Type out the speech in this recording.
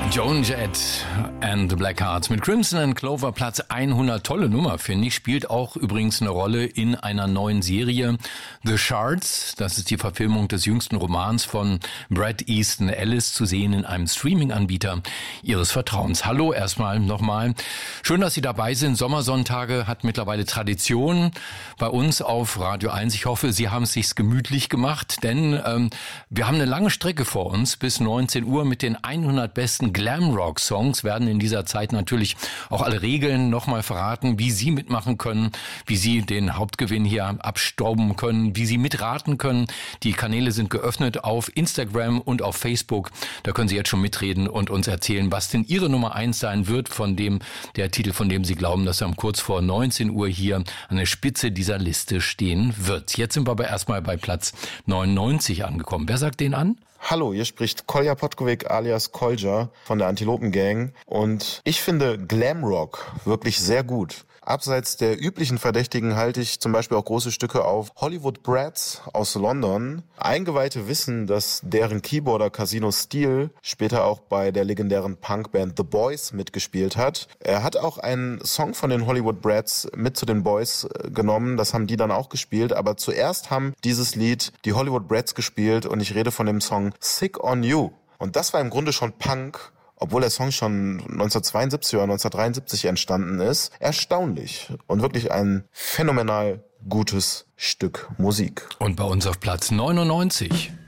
Joan Jett and the Blackhearts mit Crimson and Clover, Platz 100. Tolle Nummer, finde ich. Spielt auch übrigens eine Rolle in einer neuen Serie, The Shards. Das ist die Verfilmung des jüngsten Romans von Bret Easton Ellis, zu sehen in einem Streaming-Anbieter Ihres Vertrauens. Hallo erstmal nochmal. Schön, dass Sie dabei sind. Sommersonntage hat mittlerweile Tradition bei uns auf Radio 1. Ich hoffe, Sie haben es sich gemütlich gemacht, denn wir haben eine lange Strecke vor uns. Bis 19 Uhr mit den 100 besten Glamrock-Songs werden in dieser Zeit natürlich auch alle Regeln nochmal verraten, wie Sie mitmachen können, wie Sie den Hauptgewinn hier abstauben können, wie Sie mitraten können. Die Kanäle sind geöffnet auf Instagram und auf Facebook. Da können Sie jetzt schon mitreden und uns erzählen, was denn Ihre Nummer 1 sein wird von dem, der Titel, von dem Sie glauben, dass er um kurz vor 19 Uhr hier an der Spitze dieser Liste stehen wird. Jetzt sind wir aber erstmal bei Platz 99 angekommen. Wer sagt den an? Hallo, hier spricht Kolja Potkovic alias Kolja von der Antilopen Gang und ich finde Glamrock wirklich sehr gut. Abseits der üblichen Verdächtigen halte ich zum Beispiel auch große Stücke auf Hollywood Brats aus London. Eingeweihte wissen, dass deren Keyboarder Casino Steel später auch bei der legendären Punkband The Boys mitgespielt hat. Er hat auch einen Song von den Hollywood Brats mit zu den Boys genommen, das haben die dann auch gespielt, aber zuerst haben dieses Lied die Hollywood Brats gespielt und ich rede von dem Song Sick on You. Und das war im Grunde schon Punk, obwohl der Song schon 1972 oder 1973 entstanden ist. Erstaunlich und wirklich ein phänomenal gutes Stück Musik. Und bei uns auf Platz 99.